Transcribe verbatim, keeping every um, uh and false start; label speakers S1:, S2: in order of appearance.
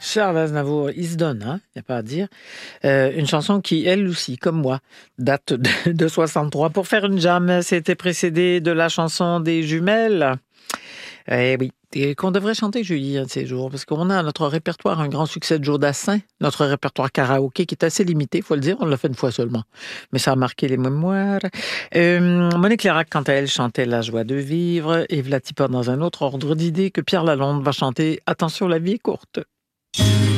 S1: Charles Aznavour, il se donne, hein, il n'y a pas à dire. Euh, une chanson qui, elle aussi, comme moi, date de, de soixante-trois. Pour faire une jam, c'était précédé de la chanson des jumelles. Eh oui, et qu'on devrait chanter, Julie, un de ces jours, parce qu'on a à notre répertoire un grand succès de Joe Dassin, notre répertoire karaoké qui est assez limité, il faut le dire, on l'a fait une fois seulement, mais ça a marqué les mémoires. Euh, Monique Lérac, quant à elle, chantait La joie de vivre, et Vlatipa dans un autre ordre d'idée que Pierre Lalonde va chanter Attention, la vie est courte.